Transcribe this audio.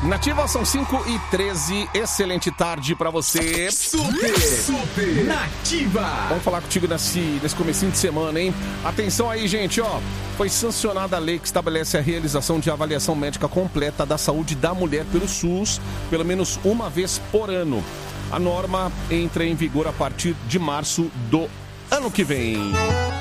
Nativa, são 5h13, excelente tarde pra você. Super Nativa. Vamos falar contigo nesse comecinho de semana, hein? Atenção aí, gente, ó. Foi sancionada a lei que estabelece a realização de avaliação médica completa da saúde da mulher pelo SUS, pelo menos uma vez por ano. A norma entra em vigor a partir de março do ano que vem.